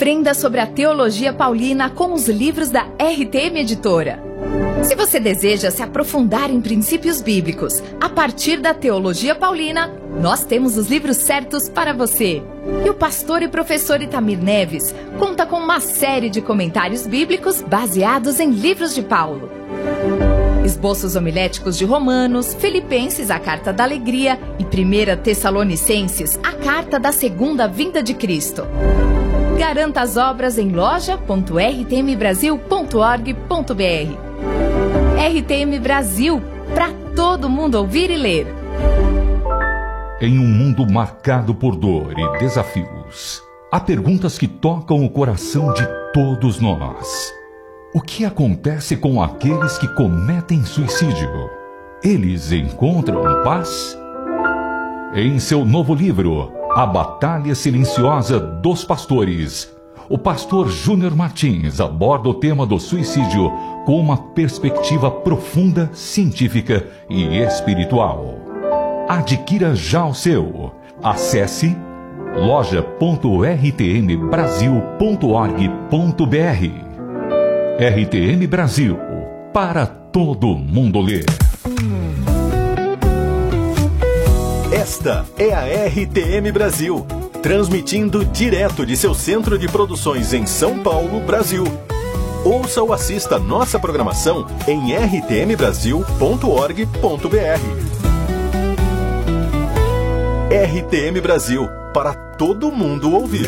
Aprenda sobre a teologia paulina com os livros da RTM Editora. Se você deseja se aprofundar em princípios bíblicos a partir da teologia paulina, nós temos os livros certos para você. E o pastor e professor Itamir Neves conta com uma série de comentários bíblicos baseados em livros de Paulo. Esboços homiléticos de Romanos, Filipenses, a Carta da Alegria e 1 Tessalonicenses, a Carta da Segunda Vinda de Cristo. Garanta as obras em loja.rtmbrasil.org.br. RTM Brasil, para todo mundo ouvir e ler. Em um mundo marcado por dor e desafios, há perguntas que tocam o coração de todos nós. O que acontece com aqueles que cometem suicídio? Eles encontram paz? Em seu novo livro, A Batalha Silenciosa dos Pastores, o pastor Júnior Martins aborda o tema do suicídio com uma perspectiva profunda, científica e espiritual. Adquira já o seu. Acesse loja.rtmbrasil.org.br. RTM Brasil, para todo mundo ler. Esta é a RTM Brasil, transmitindo direto de seu centro de produções em São Paulo, Brasil. Ouça ou assista nossa programação em rtmbrasil.org.br. RTM Brasil, para todo mundo ouvir.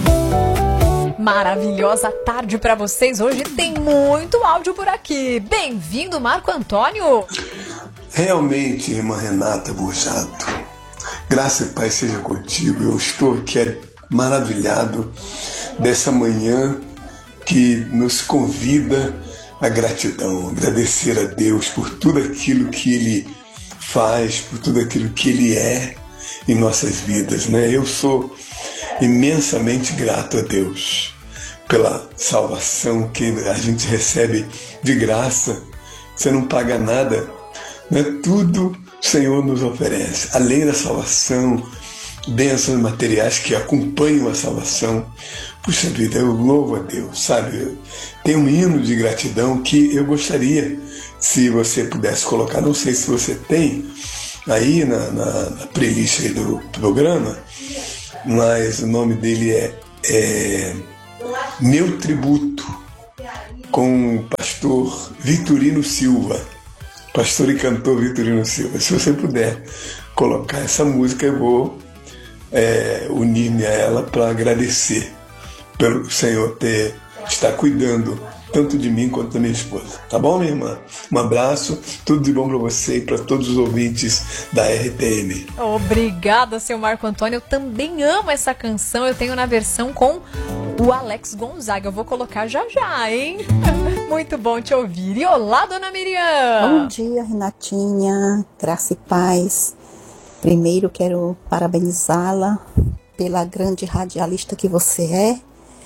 Maravilhosa tarde para vocês. Hoje tem muito áudio por aqui. Bem-vindo, Marco Antônio. Realmente, irmã Renata Burjato, graça e paz seja contigo. Eu estou aqui maravilhado dessa manhã que nos convida à gratidão, agradecer a Deus por tudo aquilo que Ele faz, por tudo aquilo que Ele é em nossas vidas, né? Eu sou imensamente grato a Deus pela salvação que a gente recebe de graça. Você não paga nada, né? Tudo o Senhor nos oferece, além da salvação, bênçãos materiais que acompanham a salvação. Puxa vida, eu louvo a Deus, sabe? Tem um hino de gratidão que eu gostaria, se você pudesse colocar, não sei se você tem aí na playlist aí do programa, mas o nome dele é Meu Tributo, com o pastor Vitorino Silva, pastor e cantor Vitorino Silva. Se você puder colocar essa música, eu vou unir-me a ela para agradecer pelo Senhor estar cuidando tanto de mim quanto da minha esposa. Tá bom, minha irmã? Um abraço, tudo de bom para você e para todos os ouvintes da RTM. Obrigada, seu Marco Antônio. Eu também amo essa canção. Eu tenho na versão com o Alex Gonzaga. Eu vou colocar já já, hein? Muito bom te ouvir. E olá, dona Miriam! Bom dia, Renatinha. Graça e paz. Primeiro quero parabenizá-la pela grande radialista que você é.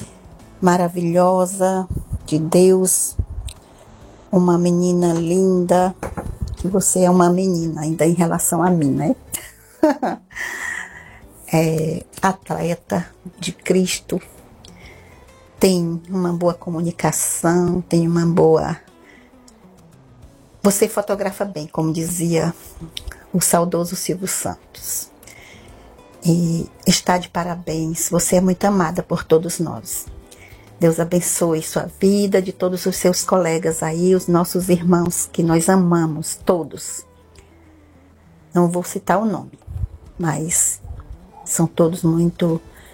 Maravilhosa, de Deus, uma menina linda, que você é uma menina ainda em relação a mim, né? Atleta de Cristo, tem uma boa comunicação, tem uma boa... Você fotografa bem, como dizia o saudoso Silvio Santos. E está de parabéns, você é muito amada por todos nós. Deus abençoe sua vida, de todos os seus colegas aí, os nossos irmãos que nós amamos, todos. Não vou citar o nome, mas são todos muito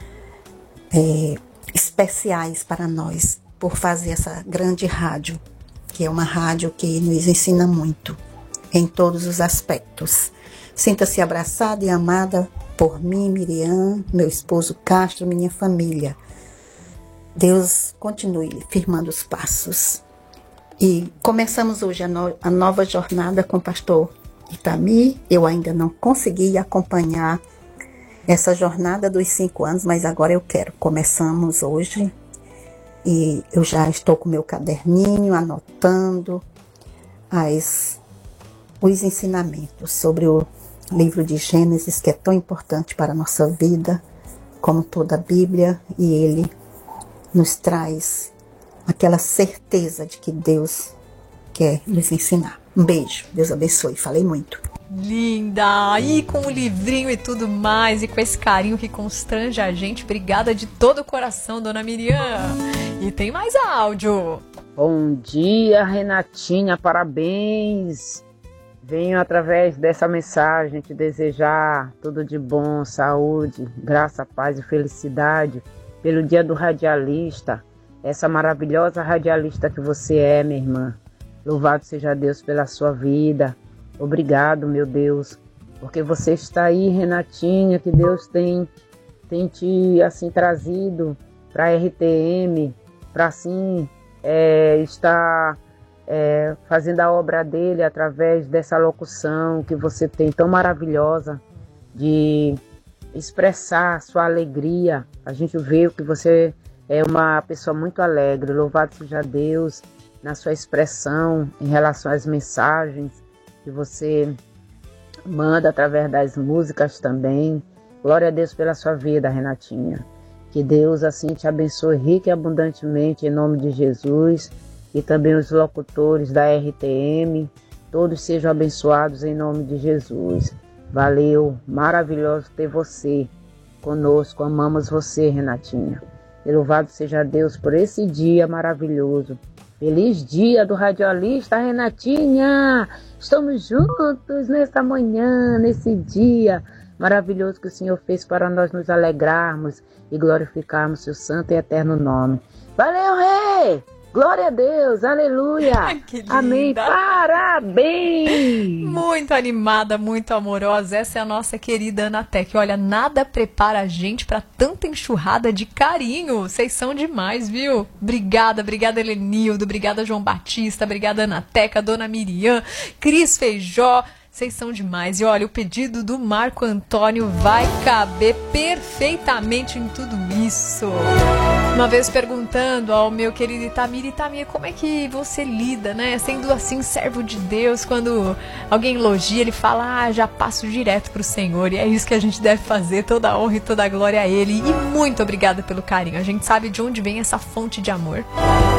especiais para nós, por fazer essa grande rádio, que é uma rádio que nos ensina muito, em todos os aspectos. Sinta-se abraçada e amada por mim, Miriam, meu esposo Castro, minha família. Deus continue firmando os passos. E começamos hoje a nova jornada com o pastor Itamir. Eu ainda não consegui acompanhar essa jornada dos 5 anos, mas agora eu quero. Começamos hoje e eu já estou com meu caderninho anotando os ensinamentos sobre o livro de Gênesis, que é tão importante para a nossa vida, como toda a Bíblia, e ele nos traz aquela certeza de que Deus quer nos ensinar. Um beijo, Deus abençoe, falei muito. Linda! E com o livrinho e tudo mais, e com esse carinho que constrange a gente. Obrigada de todo o coração, dona Miriam. E tem mais áudio. Bom dia, Renatinha, parabéns. Venho através dessa mensagem te desejar tudo de bom, saúde, graça, paz e felicidade pelo dia do radialista, essa maravilhosa radialista que você é, minha irmã. Louvado seja Deus pela sua vida. Obrigado, meu Deus, porque você está aí, Renatinha, que Deus tem te assim trazido para a RTM, para assim estar fazendo a obra dele através dessa locução que você tem tão maravilhosa de expressar sua alegria. A gente vê que você é uma pessoa muito alegre. Louvado seja Deus na sua expressão em relação às mensagens que você manda através das músicas também. Glória a Deus pela sua vida, Renatinha. Que Deus assim te abençoe rica e abundantemente em nome de Jesus. E também os locutores da RTM, todos sejam abençoados em nome de Jesus. Valeu, maravilhoso ter você conosco, amamos você, Renatinha. E louvado seja Deus por esse dia maravilhoso. Feliz dia do radialista, Renatinha! Estamos juntos nesta manhã, nesse dia maravilhoso que o Senhor fez para nós nos alegrarmos e glorificarmos seu santo e eterno nome. Valeu, Rei! Glória a Deus, aleluia, amém, parabéns! Muito animada, muito amorosa, essa é a nossa querida Anatec. Olha, nada prepara a gente para tanta enxurrada de carinho, vocês são demais, viu? Obrigada Helenildo, obrigada João Batista, obrigada Anateca, Dona Miriam, Cris Feijó. Vocês são demais. E olha, o pedido do Marco Antônio vai caber perfeitamente em tudo isso. Uma vez perguntando ao meu querido Itamir, como é que você lida, né? Sendo assim, servo de Deus, quando alguém elogia, ele fala, já passo direto pro Senhor. E é isso que a gente deve fazer, toda a honra e toda a glória a Ele. E muito obrigada pelo carinho. A gente sabe de onde vem essa fonte de amor.